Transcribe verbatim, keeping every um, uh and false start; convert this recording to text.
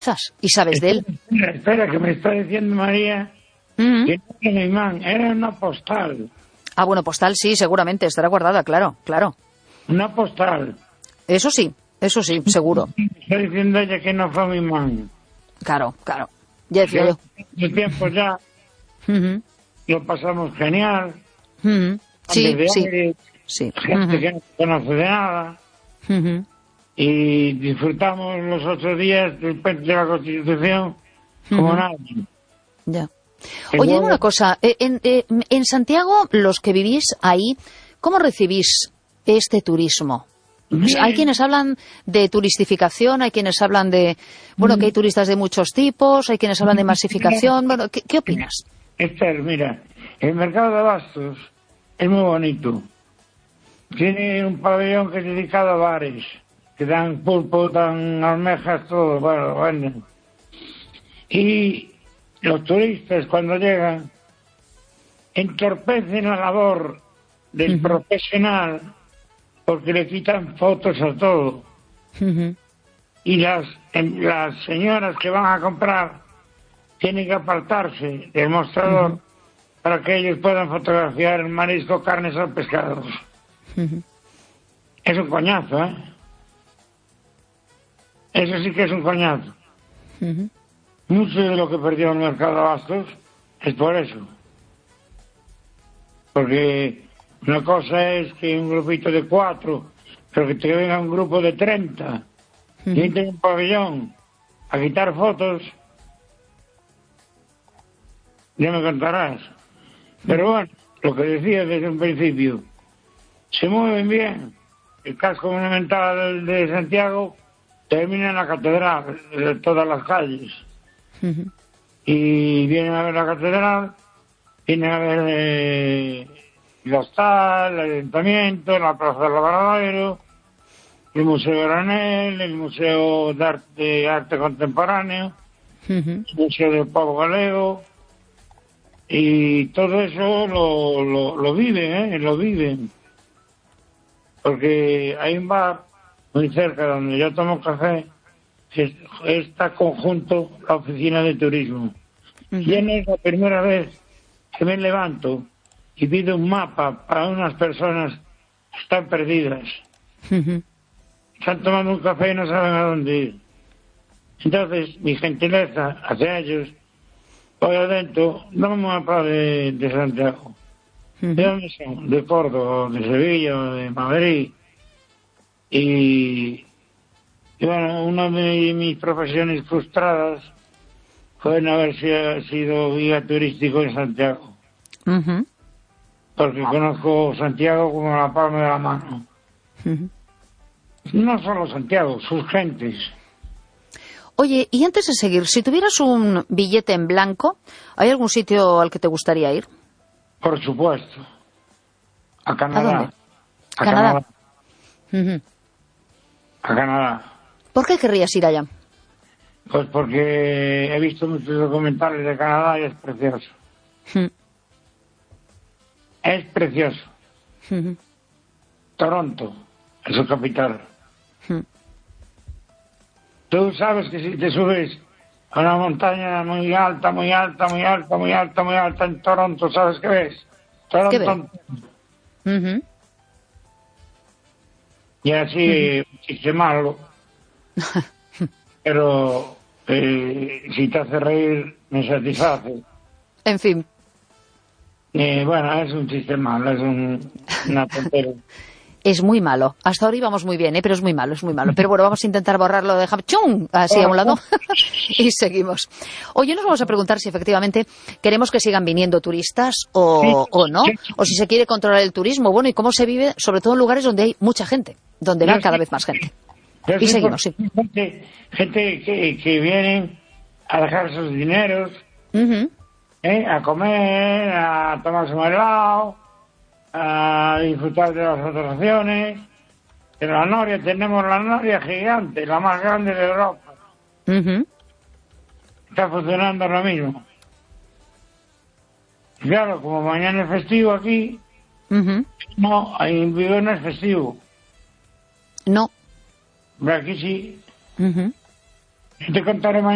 quizás, y sabes de él. Espera, espera, que me está diciendo María Uh-huh. que no era un imán, era una postal. Ah, bueno, postal sí, seguramente, estará guardada, claro, claro. Una postal. Eso sí, eso sí, seguro. Me está diciendo ella que no fue un imán. Claro, claro. Ya decía yo. El tiempo ya Uh-huh. lo pasamos genial. Uh-huh. Sí, Antes de sí, aire, sí. gente Uh-huh. que no conoce de nada. Uh-huh. Y disfrutamos los ocho días del puente de la Constitución como Uh-huh. nadie. Ya. Que Oye, luego- una cosa, eh, en, eh, en Santiago, los que vivís ahí, ¿cómo recibís este turismo? Bien. Hay quienes hablan de turistificación, hay quienes hablan de, bueno, que hay turistas de muchos tipos, hay quienes hablan de masificación. Bueno, ¿qué, qué opinas? Esther, mira, el mercado de abastos es muy bonito. Tiene un pabellón que es dedicado a bares, que dan pulpo, dan almejas, todo, bueno, lo venden. Y los turistas cuando llegan entorpecen la labor del Ujú. profesional porque le quitan fotos a todo. Ujú. Y las, em, las señoras que van a comprar tienen que apartarse del mostrador Ujú. para que ellos puedan fotografiar el marisco, carnes o pescados. Ujú. Es un coñazo, ¿eh? Eso sí que es un coñazo. Ujú. Mucho de lo que perdió el mercado de abastos es por eso. Porque una cosa es que un grupito de cuatro, pero que te venga un grupo de treinta, y entre en un pabellón a quitar fotos, ya me contarás. Pero bueno, lo que decía desde un principio, se mueven bien. El casco monumental de Santiago termina en la catedral, de todas las calles. Ujú. Y vienen a ver la catedral, vienen a ver eh, el hostal, el ayuntamiento, la plaza del Lavadero, el Museo Granel, el Museo de Arte, de Arte Contemporáneo, Ujú. el Museo del Pueblo Galego, y todo eso lo, lo, lo viven, ¿eh? Lo viven. Porque hay un bar muy cerca donde yo tomo café, que es- está conjunto la oficina de turismo. Ujú. Y no es la primera vez que me levanto y pido un mapa para unas personas que están perdidas. Ujú. Están tomando un café y no saben a dónde ir. Entonces, mi gentileza hacia ellos, voy adentro, dame un mapa de, de Santiago. ¿De Ujú. dónde son? De Córdoba, de Sevilla, de Madrid. Y, y bueno, una de mis profesiones frustradas fue no haber si- sido guía turístico en Santiago. Ujú. Porque conozco Santiago como la palma de la mano. Ujú. No solo Santiago, sus gentes. Oye, y antes de seguir, si tuvieras un billete en blanco, ¿hay algún sitio al que te gustaría ir? Por supuesto. A ¿A Canadá. dónde? A Canadá. Canadá. Ujú. A Canadá. ¿Por qué querrías ir allá? Pues porque he visto muchos documentales de Canadá y es precioso. Ujú. Es precioso. Ujú. Toronto, es su capital. Ujú. Tú sabes que si te subes a una montaña muy alta, muy alta, muy alta, muy alta, muy alta en Toronto, ¿sabes qué ves? ¿Qué Toronto. Ujú. Y así, un chiste malo. Pero eh, si te hace reír, me satisface. En fin, Eh, bueno, es un chiste malo, es un, una tontería. es muy malo. Hasta ahora íbamos muy bien, ¿eh? Pero es muy malo, es muy malo. Pero bueno, vamos a intentar borrarlo de ¡chum! Así a un lado y seguimos. Hoy nos vamos a preguntar si efectivamente queremos que sigan viniendo turistas o, o no, o si se quiere controlar el turismo. Bueno, y cómo se vive, sobre todo en lugares donde hay mucha gente, donde va Yo cada sí- vez más gente. yo Y sí, seguimos, sí. porque Gente, gente que, que vienen a dejar sus dineros, Ujú. ¿eh? A comer, a tomarse un helado, a disfrutar de las atracciones. En la Noria tenemos la Noria gigante, la más grande de Europa. Ujú. Está funcionando ahora mismo. Claro, como mañana es festivo aquí, Ujú. no, ahí en Vigo no es festivo. No. Pero aquí sí. Ujú. Te contaré mañana.